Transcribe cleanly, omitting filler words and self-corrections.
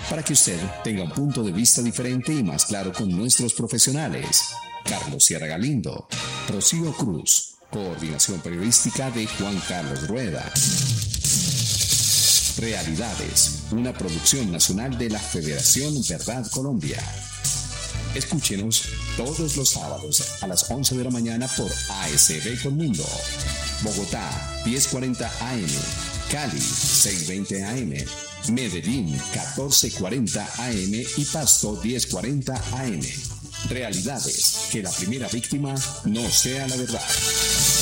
para que usted tenga un punto de vista diferente y más claro con nuestros profesionales. Carlos Sierra Galindo, Rocío Cruz, coordinación periodística de Juan Carlos Rueda. Realidades, una producción nacional de la Federación Verdad Colombia. Escúchenos todos los sábados a las 11 de la mañana por ASB Colmundo. Bogotá, 1040 AM. Cali, 620 AM. Medellín, 1440 AM y Pasto, 1040 AM. Realidades, que la primera víctima no sea la verdad.